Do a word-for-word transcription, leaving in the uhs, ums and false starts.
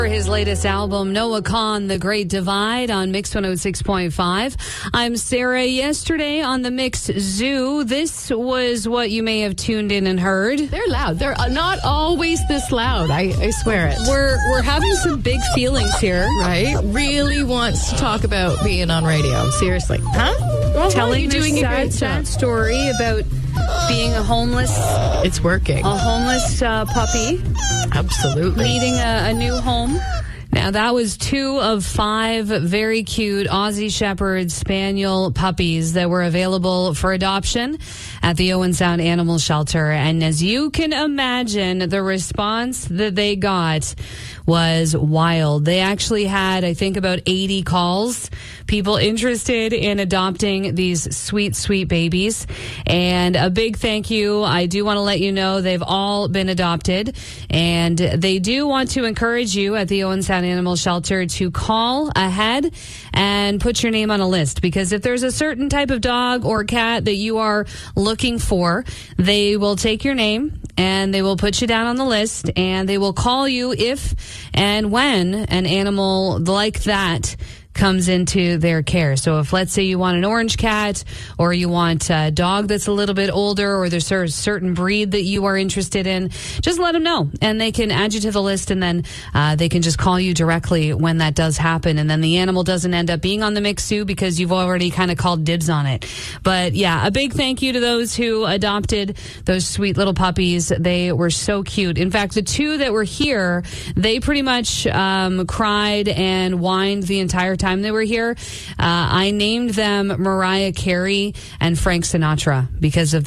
For his latest album, Noah Kahan, The Great Divide, on Mix one oh six point five. I'm Sarah. Yesterday on the Mix Zoo, this was what you may have tuned in and heard. They're loud. They're not always this loud. I, I swear it. We're we're having some big feelings here. Right? Really wants to talk about being on radio. Seriously. Huh? Well, Telling you doing this a great sad, sad job. story about being a homeless, It's working. a homeless uh, puppy. Absolutely. Needing a, a new home. Now, that was two of five very cute Aussie Shepherd Spaniel puppies that were available for adoption at the Owen Sound Animal Shelter. And as you can imagine, the response that they got was wild. They actually had, I think, about eighty calls, people interested in adopting these sweet, sweet babies. And a big thank you. I do want to let you know they've all been adopted. And they do want to encourage you at the Owen Sound Animal Shelter to call ahead and put your name on a list, because if there's a certain type of dog or cat that you are looking for, they will take your name and they will put you down on the list, and they will call you if and when an animal like that comes into their care. So if, let's say, you want an orange cat, or you want a dog that's a little bit older, or there's a certain breed that you are interested in, just let them know and they can add you to the list, and then uh, they can just call you directly when that does happen. And then the animal doesn't end up being on the Mix Zoo because you've already kind of called dibs on it. But yeah, a big thank you to those who adopted those sweet little puppies. They were so cute. In fact, the two that were here, they pretty much um, cried and whined the entire time they were here. Uh, I named them Mariah Carey and Frank Sinatra because of